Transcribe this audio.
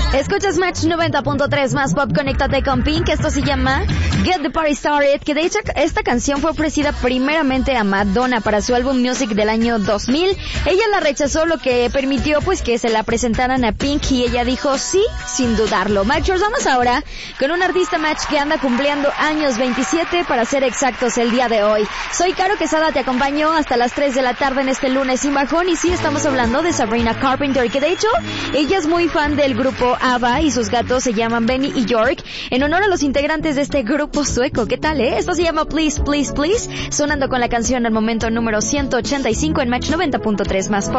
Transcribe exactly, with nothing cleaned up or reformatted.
Escuchas Match noventa punto tres más pop, conéctate con Pink. Esto se llama Get the Party Started, que de hecho esta canción fue ofrecida primeramente a Madonna para su álbum Music del año dos mil. Ella la rechazó, lo que permitió pues que se la presentaran a Pink y ella dijo sí, sin dudarlo. Matchers, vamos ahora con un artista Match que anda cumpliendo años, veintisiete para ser exactos el día de hoy. Soy Caro Quesada, te acompaño hasta las tres de la tarde en este lunes sin bajón y sí, estamos hablando de Sabrina Carpenter, que de hecho ella es muy fan del grupo ABBA y sus gatos se llaman Benny y York, en honor a los integrantes de este grupo sueco. ¿Qué tal, eh? Esto se llama Please, Please, Please, sonando con la canción al momento número ciento ochenta y cinco en Match noventa punto tres más pop.